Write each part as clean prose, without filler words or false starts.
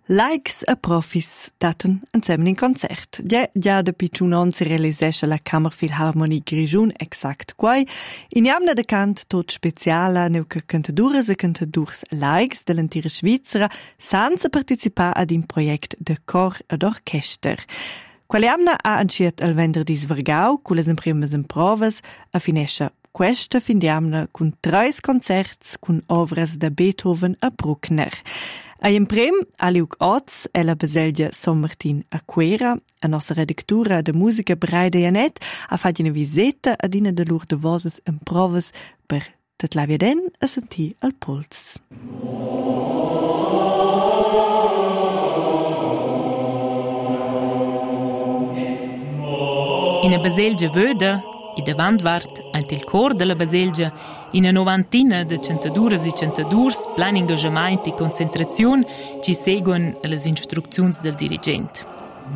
Laiks e profis daten insieme in concert. Già da pitchunon si realisesce la Kammerphilharmonie Grischun exact quai. In jamna de cant tot speciala neu che cantaduras e cantadurs laiks dell'antira Svizzera senza participar ad un project de cor ed orchester. Quale jamna ha anciet al venderdis Vargau, cules imprimes in provas, a finesce questa fin jamna cun 3 concerts cun ovras da Beethoven a Bruckner. A imprem a Liug Oz e la Baselgia Sommartin a Quera, a nostra redactura de musica Braide Janet, a fatto una visita ad una de lur de voses in provas per tet la viaden a sentir al puls. In a Baselgia vöda, i davant vart, ant il cor della Baselgia, in a novantina de centaduras e centadurs, plan engagement e concentraziun, ci seguen les instrucziuns del dirigent.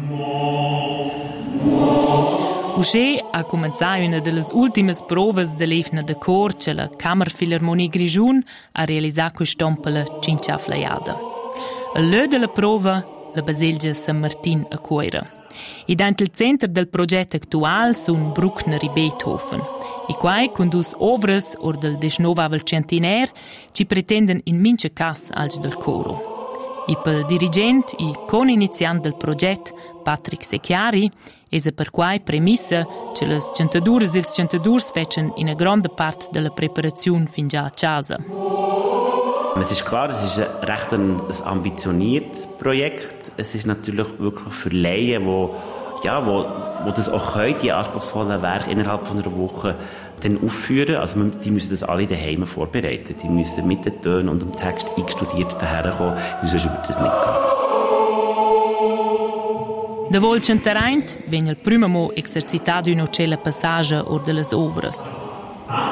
Usche ha comenzato una delle ultime provas dell'efna de cor che la Kammerphilharmonie Grischun ha realizzato quest'ompela cincia flaiada. A l'ö della prova, la Baselgia San Martin a Quera. I dant il centro del progetto attual sun Bruckner e Beethoven. I quai condus ovras or del 19 centenaire ci pretenden in mince cas als del coro. I pel dirigent e con-iniziant del progetto, Patrick Secchiari, esa per quai premissa che les centaduras e ils centadurs fecen in a grande part della preparazione fin già a casa. Es ist klar, es ist recht ein ambitioniertes Projekt. Es ist natürlich wirklich für Laien, wo das auch können, die anspruchsvollen Werke innerhalb von einer Woche dann aufführen. Also die müssen das alle daheim vorbereiten. Die müssen mit den Tönen und dem Text eingestudiert daherkommen, sonst wird das nicht gehen. Da volcen terrain, venne il primo mo exercitato in ocella passage or delle ovras.